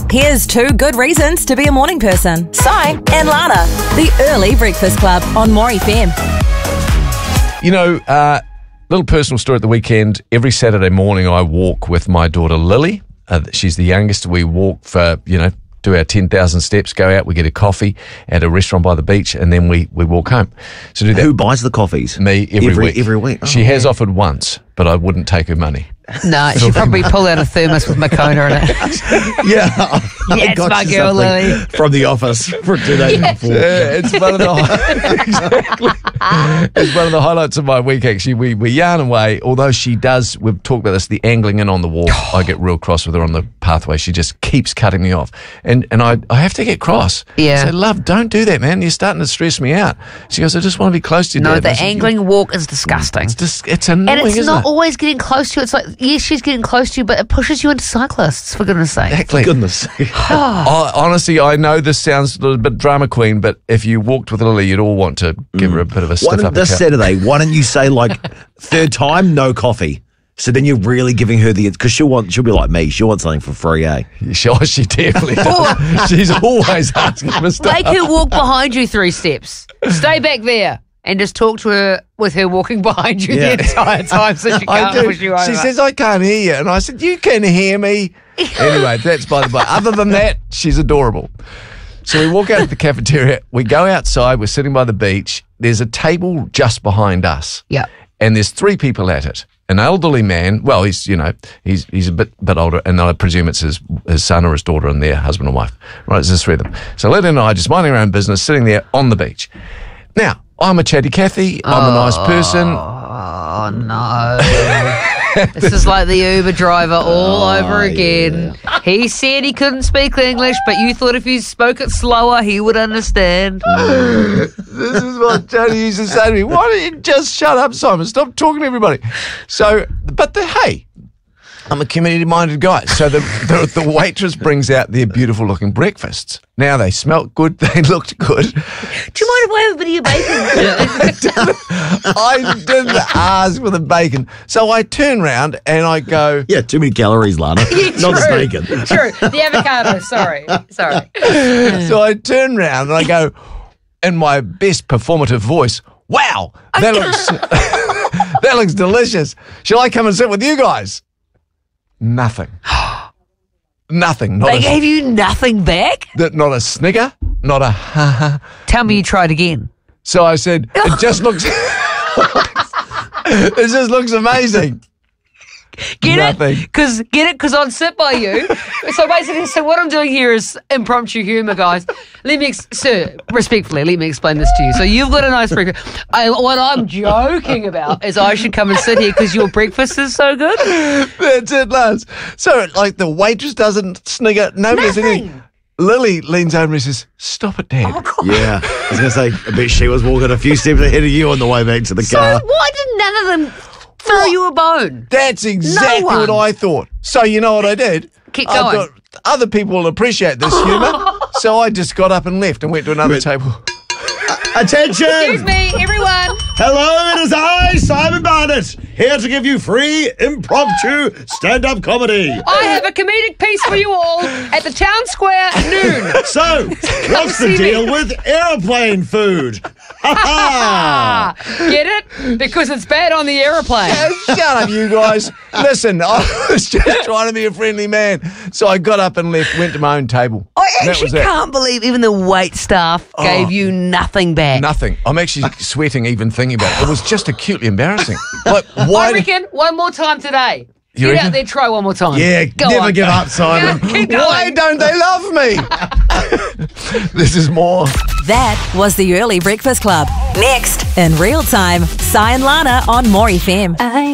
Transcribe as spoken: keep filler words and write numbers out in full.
Here's two good reasons to be a morning person. Si and Lana, the Early Breakfast Club on More F M. You know, uh, little personal story at the weekend. Every Saturday morning I walk with my daughter Lily. Uh, she's the youngest. We walk for, you know, do our ten thousand steps, go out, we get a coffee at a restaurant by the beach, and then we, we walk home. So do that. Who buys the coffees? Me, every, every week. Every week. Oh, she has offered once, but I wouldn't take her money. No, she'd probably pull out a thermos with Makona in it. Yeah. I Yes, got my you girl, something Lily. from the office for two days Yes. before. Yeah, it's one of the exactly. It's one of the highlights of my week. Actually, we we yarn away. Although she does, we've talked about this. The angling in on the walk, I get real cross with her on the pathway. She just keeps cutting me off, and and I I have to get cross. Yeah. I say, love, don't do that, man. You're starting to stress me out. She goes, I just want to be close to you. No, Dad. the I said, angling walk is disgusting. It's just it's annoying, And it's isn't not it? always getting close to you. It's like, yes, she's getting close to you, but it pushes you into cyclists, for goodness sake. Exactly. Goodness sake. I, honestly, I know this sounds a little bit drama queen, but if you walked with Lily, you'd all want to give her a bit of a Why stiff don't, uppercut. this Saturday, why don't you say, like, third time, no coffee? So then you're really giving her the, because she'll want, she'll be like me. She'll want something for free, eh? Sure, she definitely does. She's always asking for stuff. Make her walk behind you three steps. Stay back there and just talk to her with her walking behind you Yeah. the entire time so she I can't do. push you over. She says, I can't hear you. And I said, you can hear me. Anyway, that's by the by. Other than that, she's adorable. So we walk out of the cafeteria. We go outside. We're sitting by the beach. There's a table just behind us. Yeah. And there's three people at it. An elderly man, well, he's, you know, he's he's a bit bit older, and I presume it's his his son or his daughter and their husband and wife. Right, it's just three of them. So Lily and I just minding our own business, sitting there on the beach. Now, I'm a chatty Cathy. I'm a nice person. Oh, no. This is like the Uber driver all Oh, over again. He said he couldn't speak English, but you thought if you spoke it slower, he would understand. This is what Tony used to say to me. Why don't you just shut up, Simon? Stop talking to everybody. So, but the, hey, I'm a community-minded guy. So the, the the waitress brings out their beautiful-looking breakfasts. Now they smelt good. They looked good. Do you mind if I have a bit of your bacon? I didn't ask for the bacon. So I turn round and I go, Yeah, too many calories, Lana. Not the True. bacon. True. The avocado, sorry. Sorry. so I turn round and I go, in my best performative voice, wow, that looks, that looks delicious. Shall I come and sit with you guys? Nothing. Nothing. Not They a, gave you nothing back? th- not a snigger, not a ha ha. Tell me you tried again. So I said, it just looks, it just looks amazing. Get Nothing. it? Because get it? Because I'd sit by you. So basically, so what I'm doing here is impromptu humour, guys. Let me, ex- sir, respectfully, let me explain this to you. So you've got a nice breakfast. I, what I'm joking about is I should come and sit here because your breakfast is so good. That's it, Lance. So, like, the waitress doesn't snigger. Nobody does anything. Nothing. Lily leans over and says, stop it, Dad. Oh, God. Yeah. I was going to say, I bet she was walking a few steps ahead of you on the way back to the So car. why did none of them throw you a bone? That's exactly one. what I thought. So, you know what I did? Keep I going. thought other people will appreciate this humour. So I just got up and left and went to another Wait. table. Attention! Excuse me, everyone. Hello, it is I, Simon Barnett, here to give you free impromptu stand-up comedy. I have a comedic piece for you all at the town square at noon. So, what's the see me. deal with aeroplane food? Ha ha! Ah, get it? Because it's bad on the aeroplane. Shut up, you guys. Listen, I was just trying to be a friendly man. So I got up and left, went to my own table. I And that actually was it. can't believe even the wait staff gave you nothing back. Nothing. I'm actually sweating even thinking about it. It was just acutely embarrassing. Like, why? I reckon one more time today. You Get reckon? out there, try one more time. Yeah, Go never on. give up, Simon. Keep going. Why don't they love me? This is more. That was the Early Breakfast Club. Next, in real time, Si and Lana on More F M.